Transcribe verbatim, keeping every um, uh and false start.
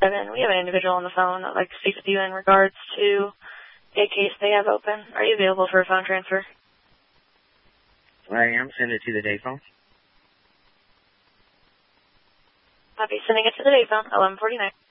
seven. We have an individual on the phone that would like to speak with you in regards to a case they have open. Are you available for a phone transfer? I am. Send it to the day phone. I'll be sending it to the day phone, eleven forty-nine.